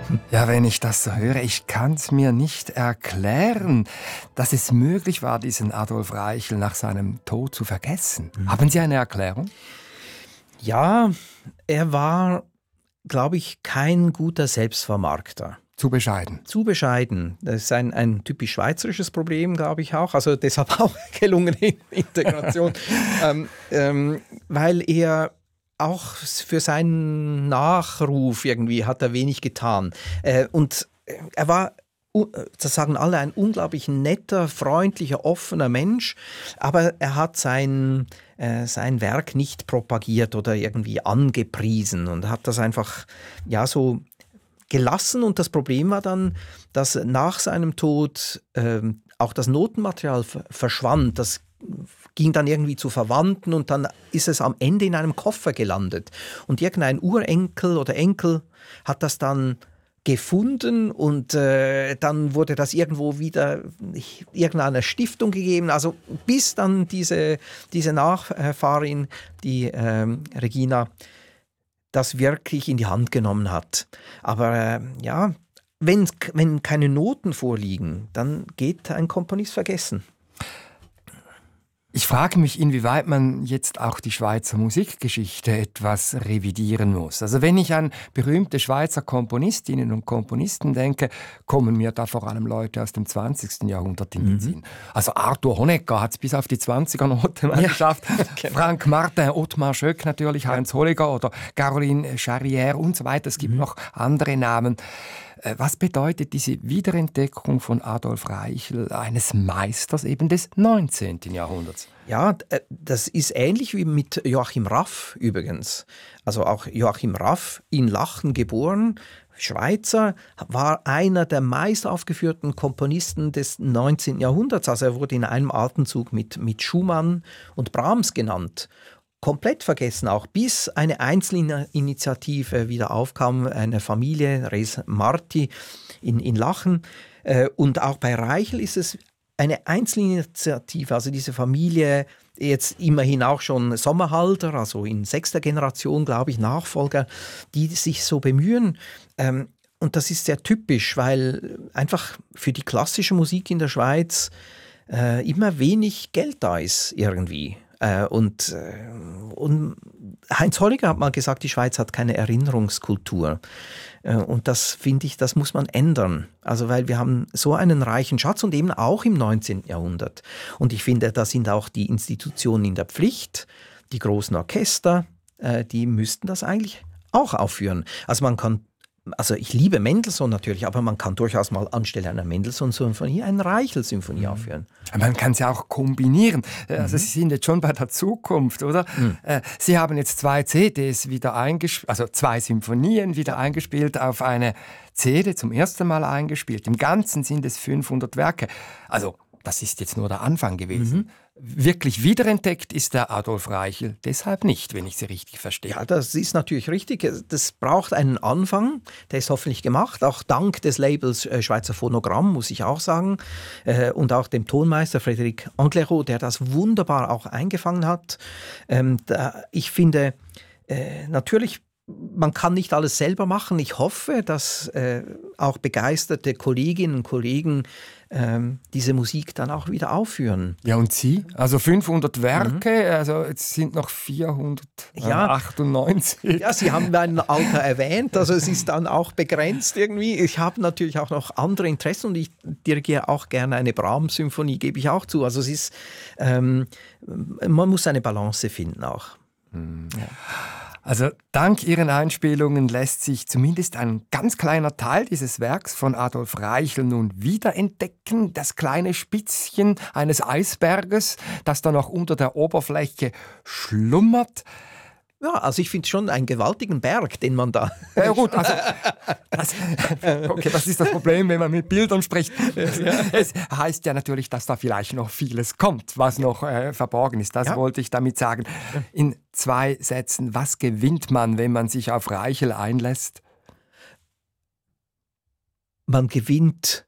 Ja, wenn ich das so höre, ich kann es mir nicht erklären, dass es möglich war, diesen Adolf Reichel nach seinem Tod zu vergessen. Haben Sie eine Erklärung? Ja, er war, glaube ich, kein guter Selbstvermarkter. Zu bescheiden. Zu bescheiden. Das ist ein typisch schweizerisches Problem, glaube ich auch. Also deshalb auch gelungene Integration. Weil er auch für seinen Nachruf irgendwie hat er wenig getan. Und er war, das sagen alle, ein unglaublich netter, freundlicher, offener Mensch. Aber er hat sein Werk nicht propagiert oder irgendwie angepriesen und hat das einfach so gelassen. Und das Problem war dann, dass nach seinem Tod auch das Notenmaterial verschwand. Das ging dann irgendwie zu Verwandten und dann ist es am Ende in einem Koffer gelandet. Und irgendein Urenkel oder Enkel hat das dann gefunden und dann wurde das irgendwo wieder irgendeiner Stiftung gegeben. Also bis dann diese Nachfahrin, die Regina, das wirklich in die Hand genommen hat. Aber wenn keine Noten vorliegen, dann geht ein Komponist vergessen. Ich frage mich, inwieweit man jetzt auch die Schweizer Musikgeschichte etwas revidieren muss. Also wenn ich an berühmte Schweizer Komponistinnen und Komponisten denke, kommen mir da vor allem Leute aus dem 20. Jahrhundert in den Sinn. Also Arthur Honegger hat es bis auf die 20er-Note mal geschafft. Genau. Frank Martin, Ottmar Schöck natürlich, Heinz Holliger oder Caroline Charrière und so weiter. Es gibt noch andere Namen. Was bedeutet diese Wiederentdeckung von Adolf Reichel, eines Meisters eben des 19. Jahrhunderts? Ja, das ist ähnlich wie mit Joachim Raff übrigens. Also auch Joachim Raff, in Lachen geboren, Schweizer, war einer der meist aufgeführten Komponisten des 19. Jahrhunderts. Also er wurde in einem Atemzug mit Schumann und Brahms genannt. Komplett vergessen auch, bis eine Einzelinitiative wieder aufkam, eine Familie, Res Marti in Lachen. Und auch bei Reichel ist es eine Einzelinitiative, also diese Familie, jetzt immerhin auch schon Sommerhalter, also in 6. Generation, glaube ich, Nachfolger, die sich so bemühen. Und das ist sehr typisch, weil einfach für die klassische Musik in der Schweiz immer wenig Geld da ist irgendwie. Und Heinz Holliger hat mal gesagt, die Schweiz hat keine Erinnerungskultur. Und das finde ich, das muss man ändern. Also weil wir haben so einen reichen Schatz und eben auch im 19. Jahrhundert. Und ich finde, da sind auch die Institutionen in der Pflicht, die großen Orchester, die müssten das eigentlich auch aufführen. Also ich liebe Mendelssohn natürlich, aber man kann durchaus mal anstelle einer Mendelssohn-Symphonie eine Reichel-Symphonie aufführen. Man kann es ja auch kombinieren. Also Sie sind jetzt schon bei der Zukunft, oder? Sie haben jetzt 2 CDs wieder eingespielt, also 2 Symphonien wieder eingespielt auf eine CD, zum ersten Mal eingespielt. Im Ganzen sind es 500 Werke. Also das ist jetzt nur der Anfang gewesen. Wirklich wiederentdeckt ist der Adolf Reichel deshalb nicht, wenn ich Sie richtig verstehe. Ja, das ist natürlich richtig. Das braucht einen Anfang. Der ist hoffentlich gemacht, auch dank des Labels Schweizer Phonogramm, muss ich auch sagen. Und auch dem Tonmeister Frédéric Anglerot, der das wunderbar auch eingefangen hat. Ich finde, natürlich, man kann nicht alles selber machen. Ich hoffe, dass auch begeisterte Kolleginnen und Kollegen diese Musik dann auch wieder aufführen. Ja, und Sie? Also 500 Werke, also jetzt sind noch 498. Ja, Sie haben mein Alter erwähnt, also es ist dann auch begrenzt irgendwie. Ich habe natürlich auch noch andere Interessen und ich dirigiere auch gerne eine Brahms-Symphonie, gebe ich auch zu. Also es ist, man muss eine Balance finden auch. Ja. Also dank Ihren Einspielungen lässt sich zumindest ein ganz kleiner Teil dieses Werks von Adolf Reichel nun wiederentdecken. Das kleine Spitzchen eines Eisberges, das da noch unter der Oberfläche schlummert. Ja, also ich finde schon einen gewaltigen Berg, den man da... Ja gut, also das ist das Problem, wenn man mit Bildern spricht. Es heißt ja natürlich, dass da vielleicht noch vieles kommt, was noch verborgen ist. Das wollte ich damit sagen. In 2 Sätzen, was gewinnt man, wenn man sich auf Reichel einlässt? Man gewinnt